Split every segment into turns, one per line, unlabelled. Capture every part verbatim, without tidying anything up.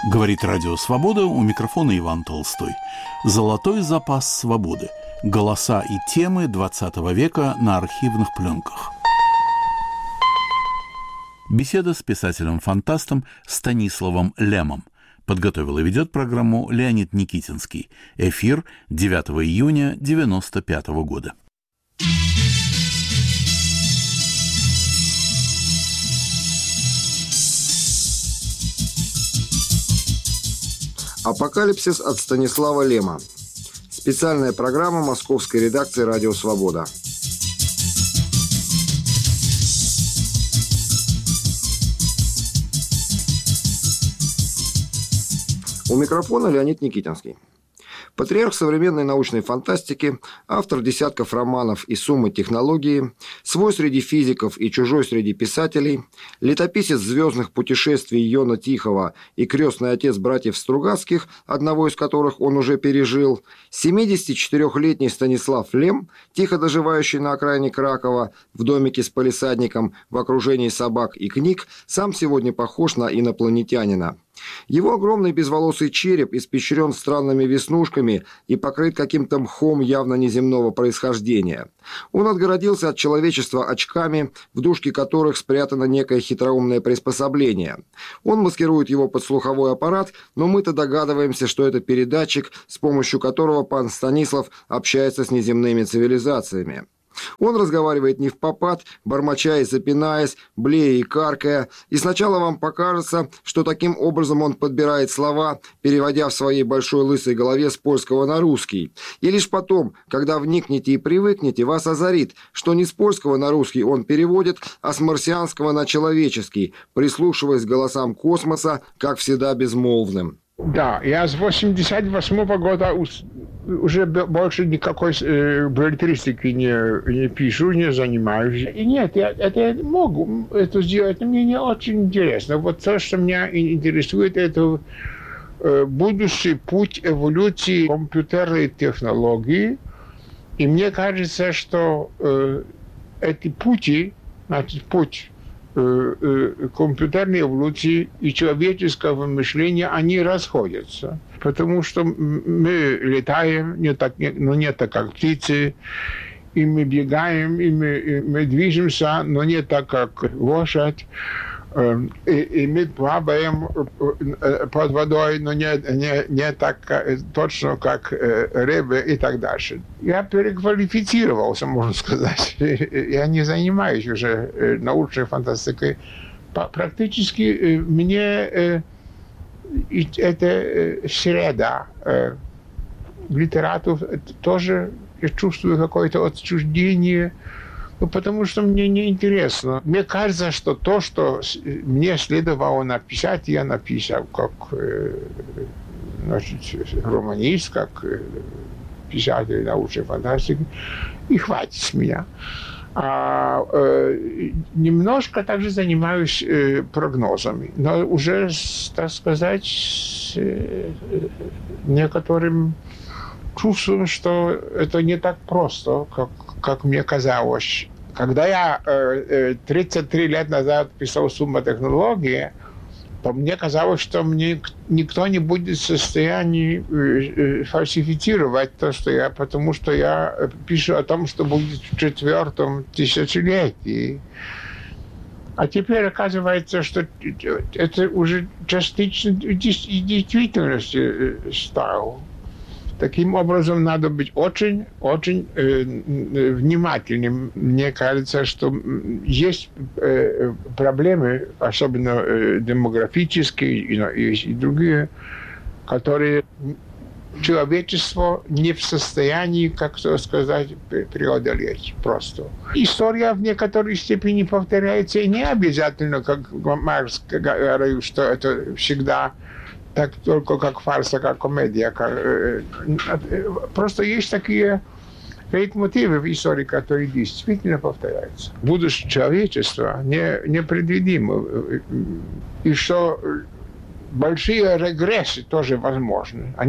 Говорит Радио Свобода, у микрофона Иван Толстой. Золотой запас свободы. Голоса и темы двадцатого века на архивных пленках. Беседа с писателем-фантастом Станиславом Лемом. Подготовил и ведет программу Леонид Никитинский. Эфир девятого июня девяносто пятого года.
Апокалипсис от Станислава Лема. Специальная программа московской редакции «Радио Свобода». У микрофона Леонид Никитинский. Патриарх современной научной фантастики, автор десятков романов и суммы технологии, свой среди физиков и чужой среди писателей, летописец звездных путешествий Йона Тихого и крестный отец братьев Стругацких, одного из которых он уже пережил, семидесятичетырёхлетний Станислав Лем, тихо доживающий на окраине Кракова, в домике с палисадником, в окружении собак и книг, сам сегодня похож на инопланетянина. Его огромный безволосый череп испещрен странными веснушками и покрыт каким-то мхом явно неземного происхождения. Он отгородился от человечества очками, в дужке которых спрятано некое хитроумное приспособление. Он маскирует его под слуховой аппарат, но мы-то догадываемся, что это передатчик, с помощью которого пан Станислав общается с неземными цивилизациями. Он разговаривает невпопад, бормоча и запинаясь, блея и каркая, и сначала вам покажется, что таким образом он подбирает слова, переводя в своей большой лысой голове с польского на русский. И лишь потом, когда вникнете и привыкнете, вас озарит, что не с польского на русский он переводит, а с марсианского на человеческий, прислушиваясь к голосам космоса, как всегда безмолвным.
Да, я с восемьдесят восьмого года уже больше никакой э, билетристики не, не пишу, не занимаюсь. И нет, я, это я могу это сделать, но мне не очень интересно. Вот то, что меня интересует, это э, будущий путь эволюции компьютерной технологии. И мне кажется, что э, эти пути, значит, путь компьютерной эволюции и человеческого мышления, они расходятся. Потому что мы летаем, не так, но не так, как птицы, и мы бегаем, и мы, и мы движемся, но не так, как лошадь. И, и мы плаваем под водой, но не, не, не так точно, как рыбы и так дальше. Я переквалифицировался, можно сказать. Я не занимаюсь уже научной фантастикой. Практически мне это среда. Литератур тоже я чувствую какое-то отчуждение. Потому что мне неинтересно. Мне кажется, что то, что мне следовало написать, я написал как значит, романист, как писатель научной фантастики, и хватит с меня. А, э, немножко также занимаюсь э, прогнозами, но уже, так сказать, с э, некоторым чувствуем, что это не так просто, как, как мне казалось. Когда я э, тридцать три лет назад писал «Сумма технологии», то мне казалось, что мне никто не будет в состоянии э, фальсифицировать то, что я, потому что я пишу о том, что будет в четвертом тысячелетии. А теперь оказывается, что это уже частично в действительности стало. Таким образом, надо быть очень, очень э, внимательным. Мне кажется, что есть э, проблемы, особенно э, демографические и, и, и другие, которые человечество не в состоянии, как сказать, преодолеть просто. История в некоторой степени повторяется, и не обязательно, как Маркс говорил, что это всегда так только как фарс, как комедия. Как, э, э, просто есть такие лейтмотивы в истории, которые действительно повторяются. Будущее человечества не, непредвидимо. И что большие регрессы тоже возможны. А не то, что всегда мы только возвышаем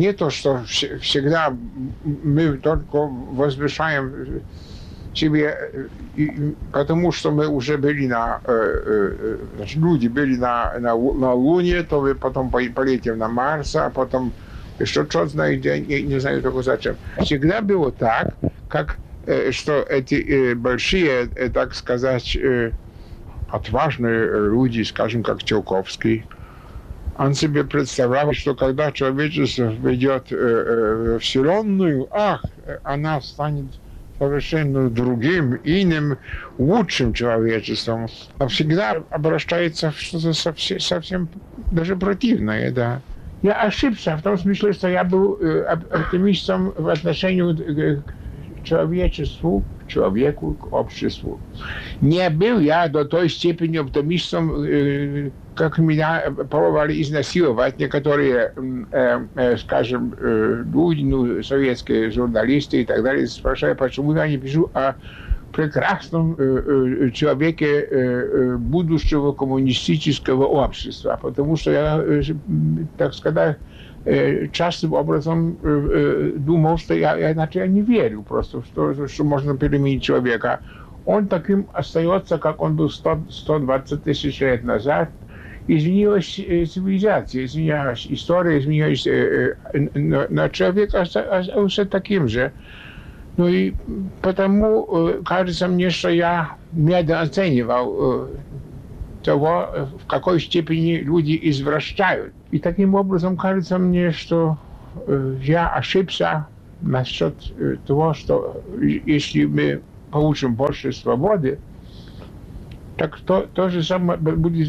себе, потому что мы уже были на, значит, люди были на, на, на Луне, то вы потом полетим на Марс, а потом еще что знаю, не, не знаю только зачем. Всегда было так, как, что эти большие, так сказать, отважные люди, скажем, как Циолковский, он себе представлял, что когда человечество ведет в Вселенную, ах, она станет совершенно другим, иным, лучшим человечеством, а всегда обращается в что-то совсем, совсем даже противное, да. Я ошибся в том смысле, что я был оптимистом в отношении к человечеству, к человеку, к обществу. Не был я до той степени оптимистом, как меня пробовали изнасиловать некоторые, скажем, люди, ну, советские журналисты и так далее, спрашивая, почему я не пишу о прекрасном человеке будущего коммунистического общества. Потому что я, так сказать, частым образом думал, что я, иначе я не верю просто, что, что можно переменить человека. Он таким остается, как он был сто, сто двадцать тысяч лет назад. Изменилась цивилизация, изменилась история, изменилась, но, но человек остался таким же. Ну и потому кажется мне, что я недооценивал того, в какой степени люди извращают. И таким образом кажется мне, что я ошибся насчет того, что если мы получим больше свободы, так то, то же самое будет,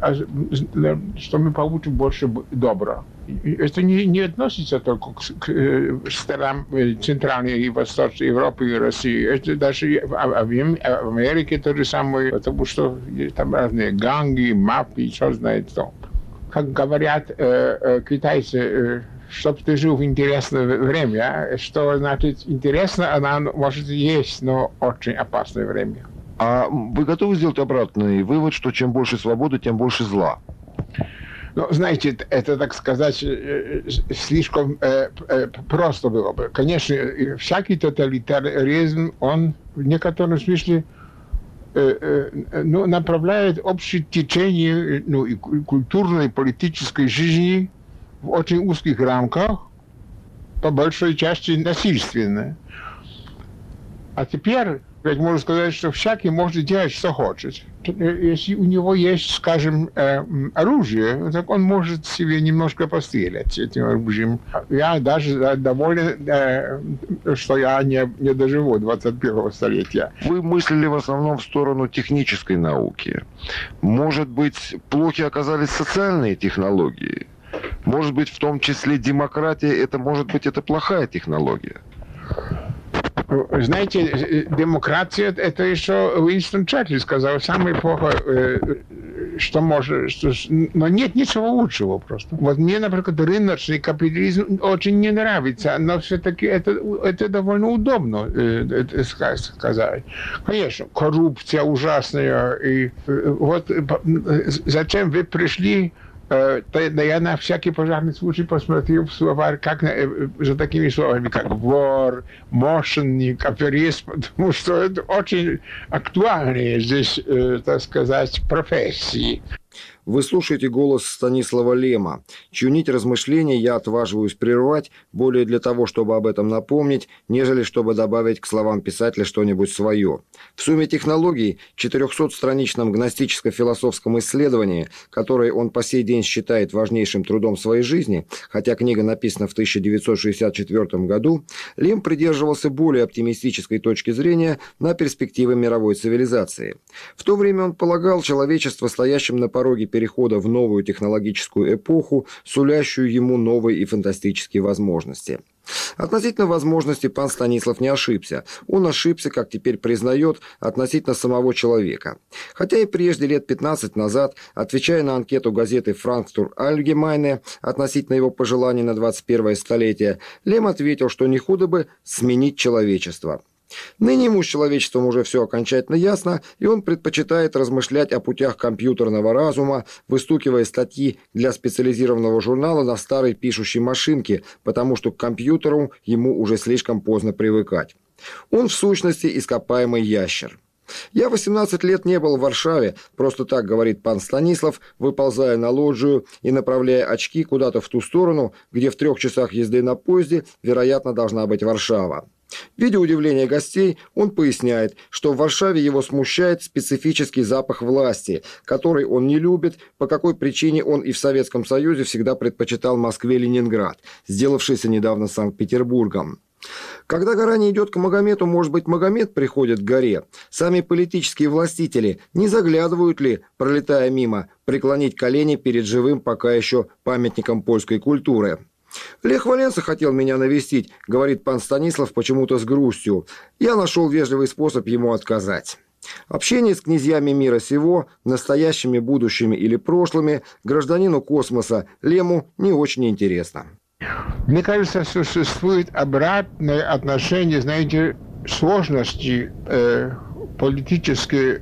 что мы получим больше добра. Это не, не относится только к, к странам Центральной и Восточной Европы и России. Это даже в, в Америке то же самое, потому что там разные ганги, мафии, что знает что. Как говорят э, э, китайцы, э, чтобы ты жил в интересное время, что значит интересно, она может есть, но очень опасное время.
А вы готовы сделать обратный вывод, что чем больше свободы, тем больше зла?
Ну, знаете, это, так сказать, слишком э, э, просто было бы. Конечно, всякий тоталитаризм, он в некотором смысле э, э, ну, направляет общее течение, ну, и культурной, и политической жизни в очень узких рамках, по большой части насильственно. А теперь, ведь можно сказать, что всякий может делать, что хочет. Если у него есть, скажем, оружие, так он может себе немножко пострелять этим оружием. Я даже доволен, что я не, не доживу двадцать первого столетия.
Вы мыслили в основном в сторону технической науки. Может быть, плохи оказались социальные технологии? Может быть, в том числе демократия, это, может быть, это плохая технология?
Знаете, демократия, это еще Уинстон Черчилль сказал, самое плохое, что может, что, но нет ничего лучшего просто. Вот мне, например, рыночный капитализм очень не нравится, но все-таки это, это довольно удобно это сказать. Конечно, коррупция ужасная, и вот зачем вы пришли? Да я на всякий пожарный случай посмотрел в словарь, как, за такими словами, как вор, мошенник, аферист, потому что это очень актуальные здесь, так сказать, профессии.
Вы слушаете голос Станислава Лема, чью нить размышлений я отваживаюсь прервать более для того, чтобы об этом напомнить, нежели чтобы добавить к словам писателя что-нибудь свое. В сумме технологий, четырехсотстраничном гностическо-философском исследовании, которое он по сей день считает важнейшим трудом своей жизни, хотя книга написана в тысяча девятьсот шестьдесят четвёртом году, Лем придерживался более оптимистической точки зрения на перспективы мировой цивилизации. В то время он полагал человечество стоящим на пороге перехода в новую технологическую эпоху, сулящую ему новые и фантастические возможности. Относительно возможностей пан Станислав не ошибся. Он ошибся, как теперь признает, относительно самого человека. Хотя и прежде, лет пятнадцать назад, отвечая на анкету газеты «Франкфуртер Альгемайне» относительно его пожеланий на двадцать первое столетие, Лем ответил, что не худо бы сменить человечество. Ныне ему с человечеством уже все окончательно ясно, и он предпочитает размышлять о путях компьютерного разума, выстукивая статьи для специализированного журнала на старой пишущей машинке, потому что к компьютеру ему уже слишком поздно привыкать. Он в сущности ископаемый ящер. Я восемнадцать лет не был в Варшаве, просто так говорит пан Станислав, выползая на лоджию и направляя очки куда-то в ту сторону, где в трех часах езды на поезде, вероятно, должна быть Варшава. Видя удивление гостей, он поясняет, что в Варшаве его смущает специфический запах власти, который он не любит, по какой причине он и в Советском Союзе всегда предпочитал Москве Ленинград, сделавшийся недавно Санкт-Петербургом. Когда гора не идет к Магомету, может быть, Магомед приходит к горе? Сами политические властители не заглядывают ли, пролетая мимо, преклонить колени перед живым пока еще памятником польской культуры? «Лех Валенса хотел меня навестить», — говорит пан Станислав почему-то с грустью. Я нашел вежливый способ ему отказать. Общение с князьями мира сего, настоящими, будущими или прошлыми, гражданину космоса Лему не очень интересно.
Мне кажется, существует обратное отношение, знаете, сложности э, политических э,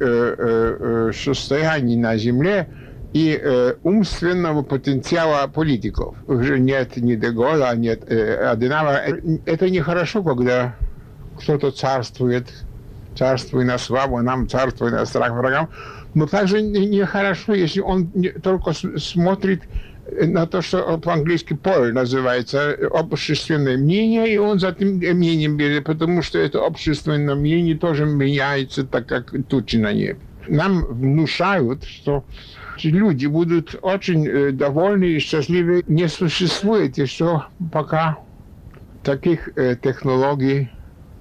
э, состояний на Земле и э, умственного потенциала политиков. Уже нет ни де Голля, нет э, Аденауэра. Это нехорошо, когда кто-то царствует, царствует на славу нам, царствует на страх врагам. Но также нехорошо, если он только смотрит на то, что по-английски poll называется, общественное мнение, и он за этим мнением берет, потому что это общественное мнение тоже меняется, так как тучи на небе. Нам внушают, что люди будут очень довольны и счастливы. Не существует еще пока таких технологий,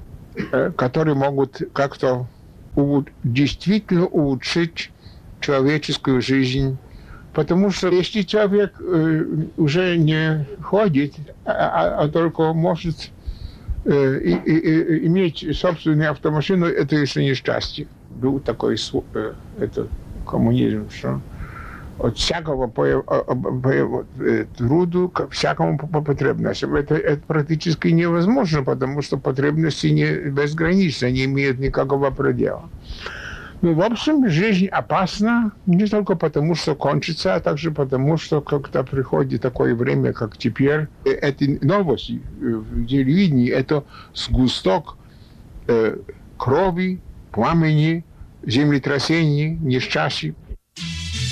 которые могут как-то действительно улучшить человеческую жизнь. Потому что если человек э, уже не ходит, а, а только может э, и, и, и, иметь собственную автомашину, это еще несчастье. Был такой э, это, коммунизм, что от всякого по, по, по труду к всякому по потребностям. Это, это практически невозможно, потому что потребности не безграничны, не имеют никакого предела. Ну, в общем, жизнь опасна не только потому, что кончится, а также потому, что когда приходит такое время, как теперь, эти новости в телевидении, это сгусток э, крови, пламени, землетрясений, несчастий.